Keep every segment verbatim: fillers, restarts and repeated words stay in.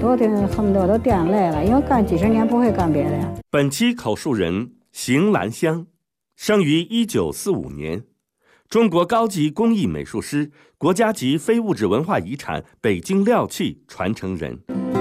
说的恨不得我都掉眼泪了，因为干几十年不会干别的呀。 本期口述人邢兰香，生于一九四五年，中国高级工艺美术师，国家级非物质文化遗产北京料器传承人。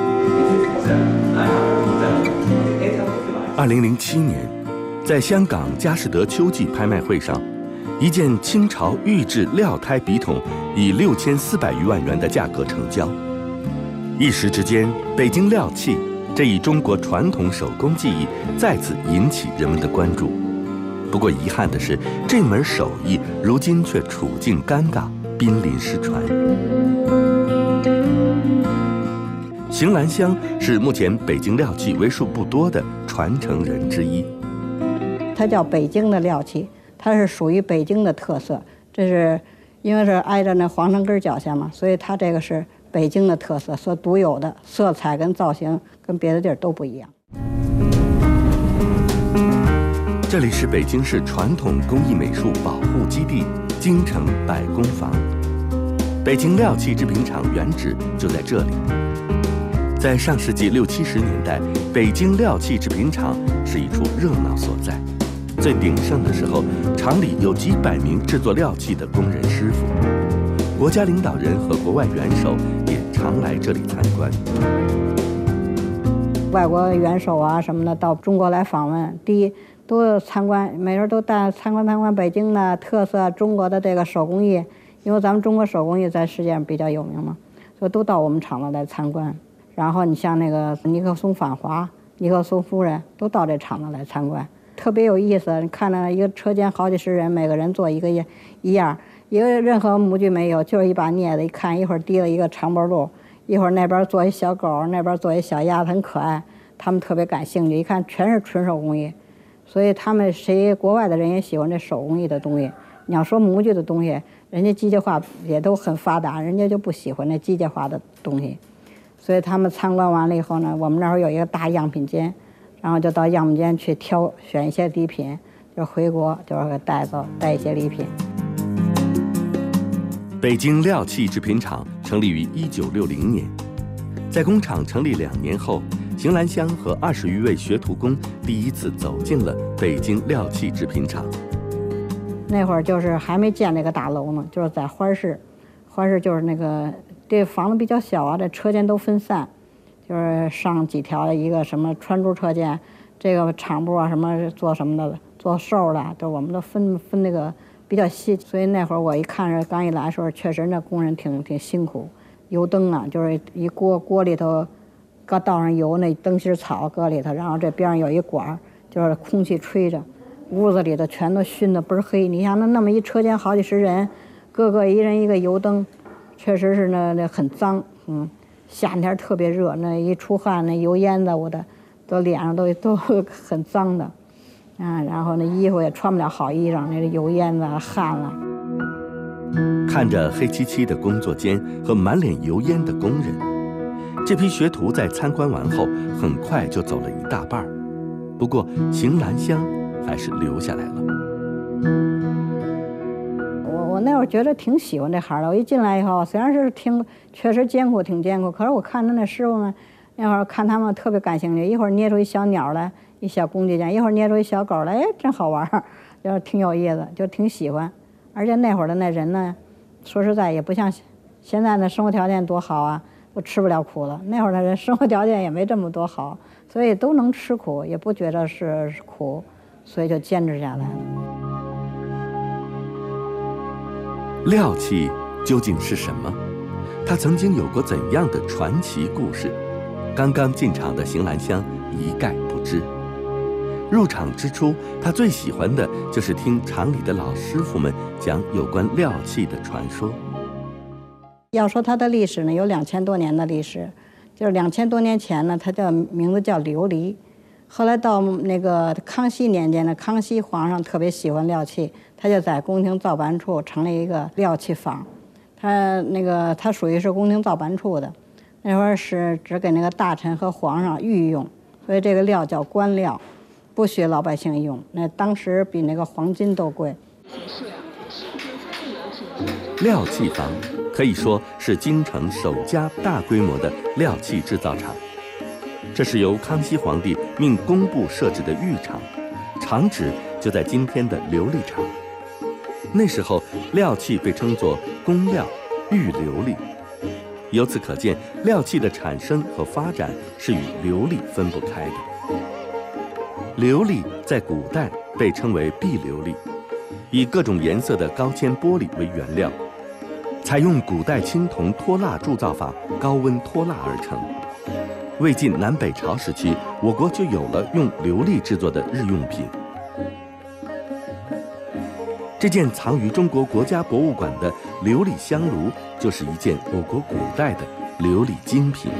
二零零七年，在香港佳士得秋季拍卖会上，一件清朝御制料胎笔筒以六千四百余万元的价格成交。一时之间，北京料器这一中国传统手工技艺再次引起人们的关注。不过遗憾的是，这门手艺如今却处境尴尬，濒临失传。邢兰香是目前北京料器为数不多的传承人之一。 它叫北京的料器，它是属于北京的特色。这是因为是挨着那皇城根脚下嘛，所以它这个是北京的特色，所独有的色彩跟造型跟别的地儿都不一样。 这里是北京市传统工艺美术保护基地京城百工坊，北京料器制品厂原址就在这里。在上世纪六七十年代，北京料器制品厂是一处热闹所在。最鼎盛的时候，厂里有几百名制作料器的工人师傅。国家领导人和国外元首也常来这里参观。 外国元首啊什么的到中国来访问，第一都参观，每人都带参观参观北京的特色，中国的这个手工艺，因为咱们中国手工艺在世界上比较有名嘛，所以都到我们厂子来参观。然后你像那个尼克松访华、尼克松夫人都到这厂子来参观，特别有意思。你看到一个车间好几十人，每个人做一个一样，一个任何模具没有，就是一把镊子。一看一会儿提了一个长脖鹿，一会儿那边做一小狗，那边做一小鸭子，很可爱。他们特别感兴趣，一看全是纯手工艺，所以他们谁国外的人也喜欢这手工艺的东西。你要说模具的东西，人家机械化也都很发达，人家就不喜欢那机械化的东西。所以他们参观完了以后呢，我们那儿有一个大样品间，然后就到样品间去挑选一些礼品，就回国就是给带走带一些礼品。 北京料器制品厂成立于一九六零年，在工厂成立两年后，邢兰香和二十余位学徒工第一次走进了北京料器制品厂。 那会儿就是还没建那个大楼呢，就是在花市，花市就是那个这房子比较小啊，这车间都分散，就是上几条一个什么穿珠车间，这个厂部啊什么做什么的，做寿的，都我们都分分那个比较细。所以那会儿我一看着刚一来的时候，确实那工人挺挺辛苦。油灯啊，就是一锅锅里头刚倒上油，那灯芯草搁里头，然后这边上有一管，就是空气吹着，屋子里头全都熏得倍儿黑。你想那那么一车间好几十人，个个一人一个油灯，确实是那那很脏。嗯，夏天特别热，那一出汗那油烟子我的都脸上都都很脏的啊，然后那衣服也穿不了好衣裳，那个油烟子汗了。 看着黑漆漆的工作间和满脸油烟的工人，这批学徒在参观完后很快就走了一大半。不过邢兰香还是留下来了。 我我那会儿觉得挺喜欢这行的。我一进来以后，虽然是挺确实艰苦，挺艰苦，可是我看着那师傅们那会儿看他们特别感兴趣，一会儿捏出一小鸟来，一小公鸡家，一会儿捏出一小狗来，哎，真好玩，就是挺有意思，就挺喜欢。而且那会儿的那人呢，说实在也不像现在的生活条件多好啊，都吃不了苦了。那会儿的人生活条件也没这么多好，所以都能吃苦，也不觉得是苦，所以就坚持下来了。 料器究竟是什么？它曾经有过怎样的传奇故事？刚刚进厂的邢兰香一概不知。入厂之初，他最喜欢的就是听厂里的老师傅们讲有关料器的传说。 要说它的历史呢，有两千多年的历史，就是两千多年前呢，它的名字叫琉璃。后来到那个康熙年间呢，康熙皇上特别喜欢料器，他就在宫廷造办处成立一个料器坊。他那个他属于是宫廷造办处的，那会儿是只给那个大臣和皇上御用，所以这个料叫官料。不许老百姓用，那当时比那个黄金都贵。 料器坊可可以说是京城首家大规模的料器制造厂。这是由康熙皇帝命工部设置的御厂，厂址就在今天的琉璃厂。那时候料器被称作工料、御琉璃，由此可见，料器的产生和发展是与琉璃分不开的。琉璃在古代被称为碧琉璃，以各种颜色的高纤玻璃为原料，采用古代青铜脱蜡铸造法，高温脱蜡而成。魏晋南北朝时期，我国就有了用琉璃制作的日用品。这件藏于中国国家博物馆的琉璃香炉，就是一件我国古代的琉璃精品。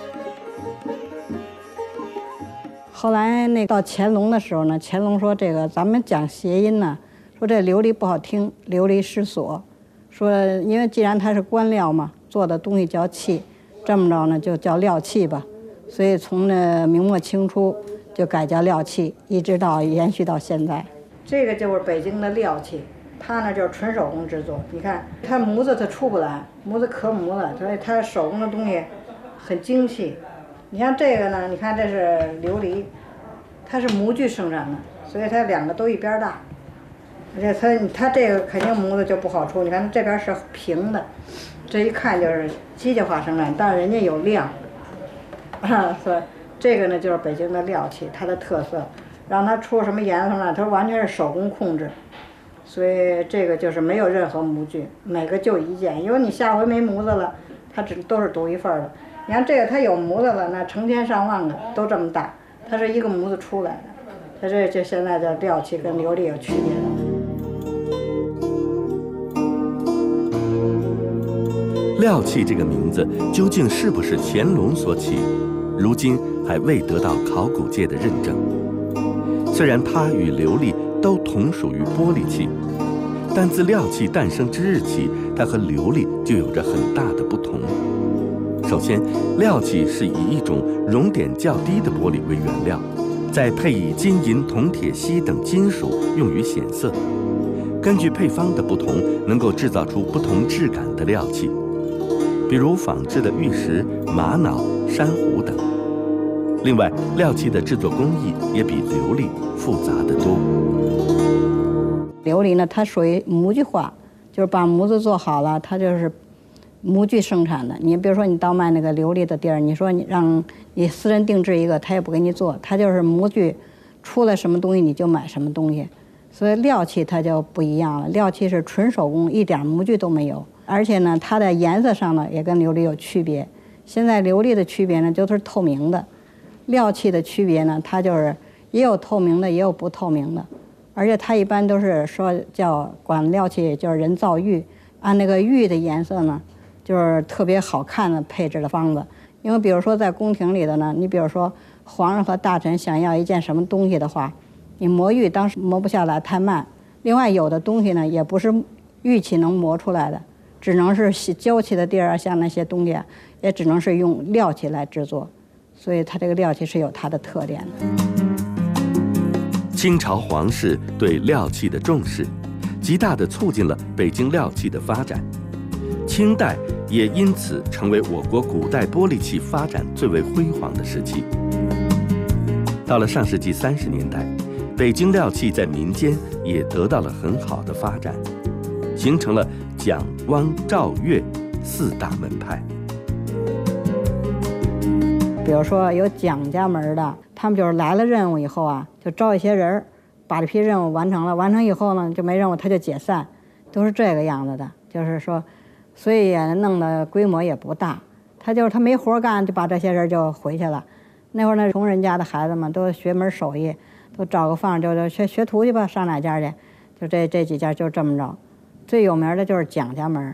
后来那到乾隆的时候呢，乾隆说这个咱们讲谐音呢，说这琉璃不好听，琉璃失所，说因为既然它是官料嘛，做的东西叫器，这么着呢就叫料器吧。所以从那明末清初就改叫料器，一直到延续到现在。这个就是北京的料器，它呢就是纯手工制作。你看它模子它出不来，模子刻模了，所以它手工的东西很精细。你像这个呢，你看这是琉璃，它是模具生产的，所以它两个都一边大。而且它它这个肯定模子就不好出，你看这边是平的，这一看就是机械化生产，但是人家有量。啊，所以这个呢就是北京的料器，它的特色，让它出什么颜色呢？它完全是手工控制，所以这个就是没有任何模具，每个就一件。因为你下回没模子了，它只都是独一份的。你看这个它有模子了，那成千上万个都这么大，它是一个模子出来的。它这就现在的料器跟琉璃有区别的。料器这个名字究竟是不是乾隆所起，如今还未得到考古界的认证。虽然它与琉璃都同属于玻璃器，但自料器诞生之日起，它和琉璃就有着很大的不同。首先，料器是以一种熔点较低的玻璃为原料，再配以金银铜铁锡等金属用于显色，根据配方的不同，能够制造出不同质感的料器，比如仿制的玉石、玛瑙、珊瑚等。另外，料器的制作工艺也比琉璃复杂得多。 琉璃呢，它属于模具化，就是把模子做好了，它就是模具生产的。你比如说，你到卖那个琉璃的地儿，你说你让你私人定制一个，他也不给你做，他就是模具出来什么东西你就买什么东西。所以料器它就不一样了，料器是纯手工，一点模具都没有。而且呢，它的颜色上呢也跟琉璃有区别。现在琉璃的区别呢就是透明的，料器的区别呢，它就是也有透明的，也有不透明的。而且它一般都是说叫管料器就是人造玉，按那个玉的颜色呢，就是特别好看的配置的方子。因为比如说在宫廷里的呢，你比如说皇上和大臣想要一件什么东西的话，你磨玉当时磨不下来，太慢。另外有的东西呢也不是玉器能磨出来的，只能是胶器的地儿，像那些东西啊，也只能是用料器来制作。所以它这个料器是有它的特点的。 清朝皇室对料器的重视，极大地促进了北京料器的发展。清代也因此成为我国古代玻璃器发展最为辉煌的时期。到了上世纪三十年代，北京料器在民间也得到了很好的发展，形成了蒋、汪、赵、粤四大门派。 比如说有蒋家门的，他们就是来了任务以后啊，就招一些人，把这批任务完成了，完成以后呢就没任务他就解散，都是这个样子的。就是说，所以也弄的规模也不大，他就是他没活干，就把这些人就回去了。那会儿呢，穷人家的孩子们都学门手艺，都找个房就学学徒去吧，上哪家去？就这这几家就这么着。最有名的就是蒋家门。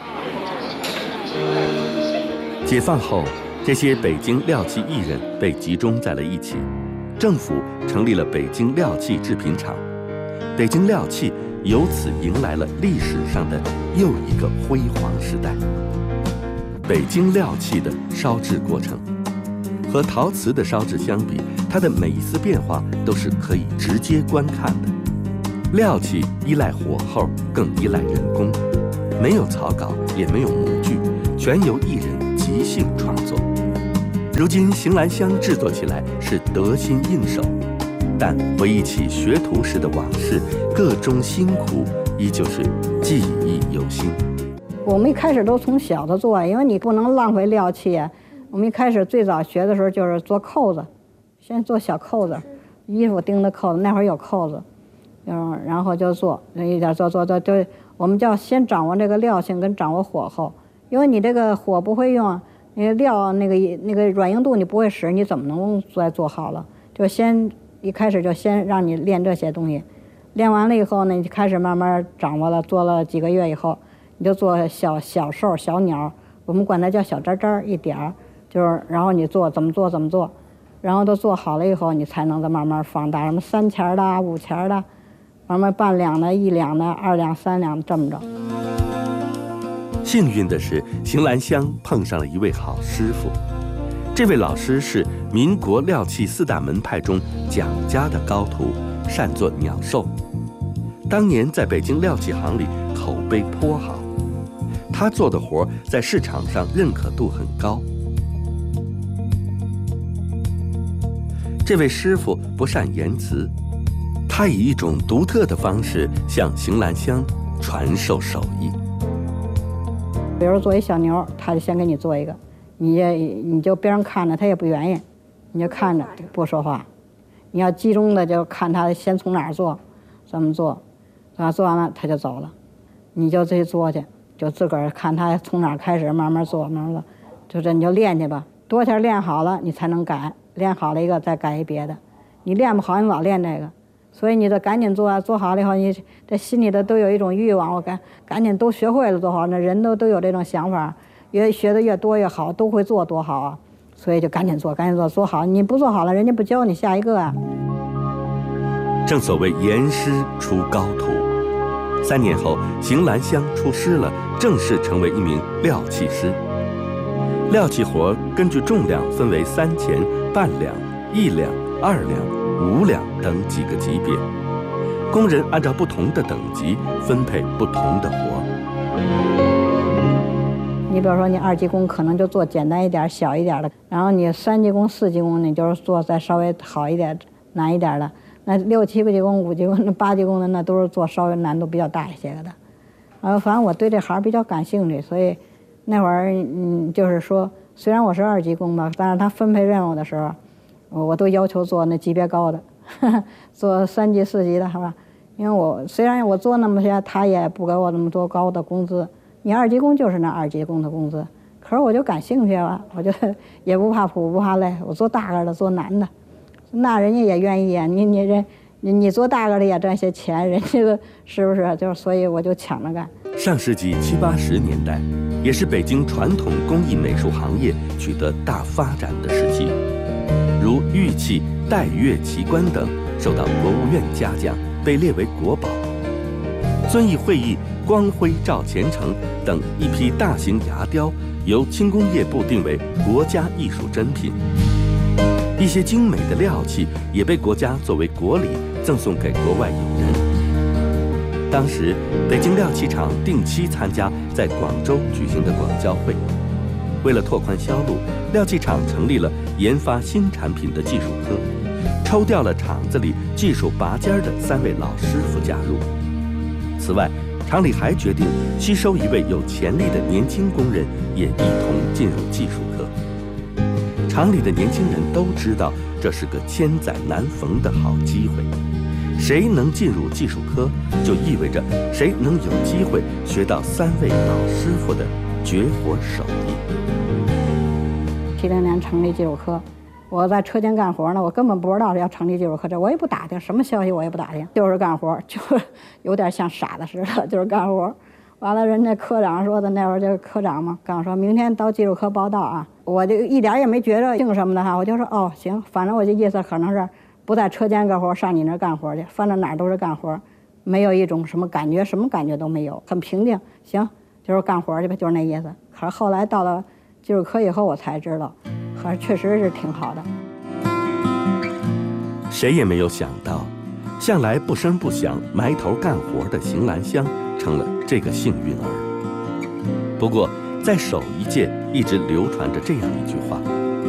解放后，这些北京料器艺人被集中在了一起，政府成立了北京料器制品厂，北京料器由此迎来了历史上的又一个辉煌时代。北京料器的烧制过程和陶瓷的烧制相比，它的每一丝变化都是可以直接观看的。料器依赖火候，更依赖人工， 没有草稿，也没有模具，全由艺人即兴创作。如今邢兰香制作起来是得心应手，但回忆起学徒时的往事，各中辛苦依旧是记忆犹新。 我们一开始都从小的做，因为你不能浪费料器啊。我们一开始最早学的时候就是做扣子，先做小扣子，衣服钉的扣子，那会儿有扣子，嗯，然后就做，一点做做做，就我们就要先掌握这个料性跟掌握火候，因为你这个火不会用，你料那个那个软硬度你不会使，你怎么能再做好了？就先一开始就先让你练这些东西，练完了以后呢，你就开始慢慢掌握了，做了几个月以后，你就做小小兽、小鸟，我们管它叫小渣渣一点儿，就是然后你做怎么做怎么做，然后都做好了以后，你才能再慢慢放大，什么三钱的、五钱的，慢慢半两的、一两的、二两、三两这么着。 幸运的是，邢兰香碰上了一位好师傅。这位老师是民国料器四大门派中蒋家的高徒，善做鸟兽。当年在北京料器行里口碑颇好，他做的活在市场上认可度很高。这位师傅不善言辞，他以一种独特的方式向邢兰香传授手艺。 比如做一小牛，他就先给你做一个，你也你就边上看着，他也不愿意，你就看着不说话。你要集中的就看他先从哪儿做，怎么做，啊，做完了他就走了，你就自己做去，就自个儿看他从哪儿开始，慢慢做，慢慢做，就这你就练去吧。多天练好了，你才能改，练好了一个再改一别的。你练不好，你老练这个，所以你得赶紧做啊，做好了以后，你这心里的都有一种欲望，我赶赶紧都学会了多好，那人都都有这种想法，越学的越多越好，都会做多好啊，所以就赶紧做，赶紧做，做好，你不做好了，人家不教你下一个啊。 正所谓严师出高徒，三年后，邢兰香出师了，正式成为一名料器师。料器活根据重量分为三钱、半两、一两、二两、五两等几个级别，工人按照不同的等级分配不同的活。 你比如说，你二级工可能就做简单一点、小一点的，然后你三级工、四级工，你就是做再稍微好一点、难一点的。那六七级工、五级工、那八级工的，那都是做稍微难度比较大一些的。呃，反正我对这行比较感兴趣，所以那会儿嗯，就是说，虽然我是二级工吧，但是他分配任务的时候，我都要求做那级别高的，呵呵，做三级、四级的，是吧？因为我虽然我做那么些，他也不给我那么多高的工资。你二级工就是那二级工的工资，可是我就感兴趣了，我就也不怕苦不怕累，我做大个的，做难的，那人家也愿意啊。你你人你你做大个的也赚些钱，人家的是不是？就是所以我就抢着干。 上世纪七八十年代，也是北京传统工艺美术行业取得大发展的时期，如玉器、带月奇观等受到国务院嘉奖，被列为国宝。遵义会议、光辉照前程等一批大型牙雕由轻工业部定为国家艺术珍品，一些精美的料器也被国家作为国礼赠送给国外友人。当时，北京料器厂定期参加在广州举行的广交会，为了拓宽销路，料器厂成立了研发新产品的技术科，抽调了厂子里技术拔尖的三位老师傅加入。此外，厂里还决定吸收一位有潜力的年轻工人，也一同进入技术科。厂里的年轻人都知道，这是个千载难逢的好机会。谁能进入技术科，就意味着谁能有机会学到三位老师傅的绝活手艺。 七零年成立技术科，我在车间干活呢，我根本不知道要成立技术科，这我也不打听，什么消息我也不打听，就是干活，就有点像傻子似的，就是干活。完了，人家科长说的，那会儿就是科长嘛，刚说明天到技术科报道啊，我就一点也没觉着姓什么的哈，我就说哦行，反正我这意思可能是不在车间干活，上你那儿干活去，反正哪儿都是干活，没有一种什么感觉，什么感觉都没有，很平静。行，就是干活去吧，就是那意思。可是后来到了技术科以后，我才知道，可是确实是挺好的。 谁也没有想到，向来不声不响、埋头干活的邢兰香成了这个幸运儿。 不过，在手艺界一直流传着这样一句话：